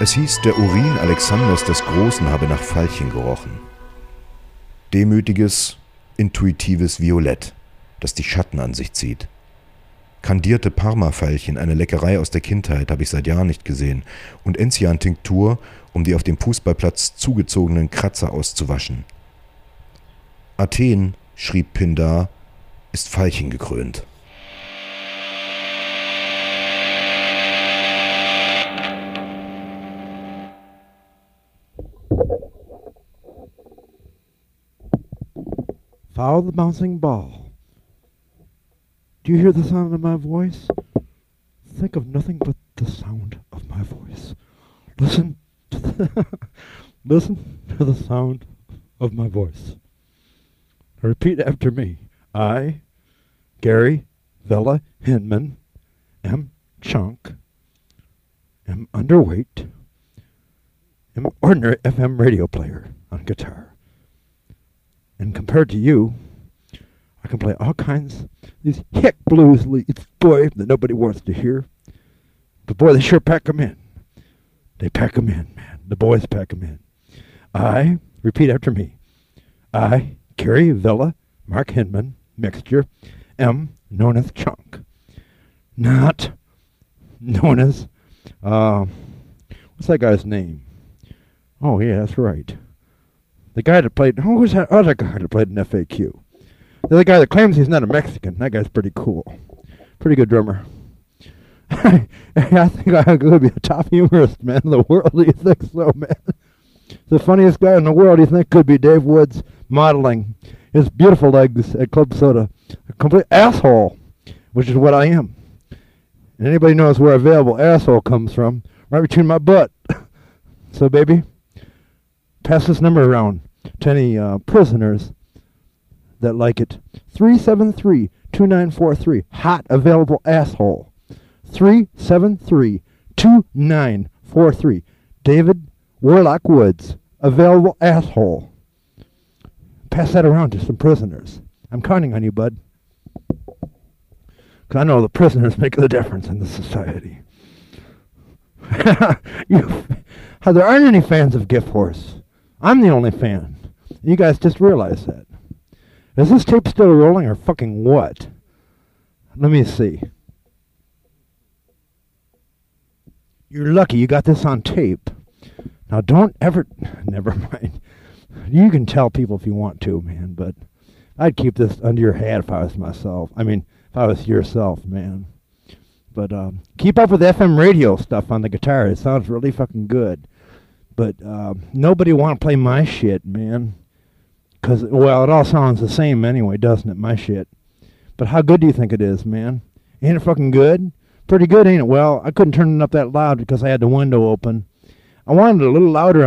Es hieß, der Urin Alexanders des Großen habe nach Veilchen gerochen. Demütiges, intuitives Violett, das die Schatten an sich zieht. Kandierte Parma-Veilchen, eine Leckerei aus der Kindheit, habe ich seit Jahren nicht gesehen. Und Enzian-Tinktur, um die auf dem Fußballplatz zugezogenen Kratzer auszuwaschen. Athen, schrieb Pindar, ist Veilchen gekrönt. Follow the bouncing ball. Do you hear the sound of my voice? Think of nothing but the sound of my voice. Listen to the sound of my voice. Repeat after me. I, Gary Vella Hinman, am chunk, am underweight, am ordinary FM radio player on guitar. And compared to you, I can play all kinds of these hick blues leads, boy, that nobody wants to hear. But boy, they sure pack 'em in. They pack 'em in, man. The boys pack 'em in. I, repeat after me, I, Gary Villa, Mark Hinman, mixture, am known as Chunk. Not known as, what's that guy's name? Oh, yeah, that's right. The guy that played, who was that other guy that played in FAQ? The other guy that claims he's not a Mexican. That guy's pretty cool. Pretty good drummer. I think I could be a top humorist, man, in the world. Do you think so, man? The funniest guy in the world, you think, could be Dave Woods modeling his beautiful legs at Club Soda. A complete asshole, which is what I am. And anybody knows where available asshole comes from, right between my butt. So, baby, pass this number around to any prisoners that like it. 373-2943. Hot available asshole. 373-2943. David Warlock Woods. Available asshole. Pass that around to some prisoners. I'm counting on you, bud. Because I know the prisoners make the difference in the society. There aren't any fans of Gift Horse. I'm the only fan. You guys just realize that. Is this tape still rolling or fucking what? Let me see. You're lucky you got this on tape. Now don't ever... Never mind. You can tell people if you want to, man, but I'd keep this under your hat if I was myself. I mean, if I was yourself, man. But keep up with FM radio stuff on the guitar. It sounds really fucking good. But nobody want to play my shit, man. Because, well, it all sounds the same anyway, doesn't it, my shit? But how good do you think it is, man? Ain't it fucking good? Pretty good, ain't it? Well, I couldn't turn it up that loud because I had the window open. I wanted it a little louder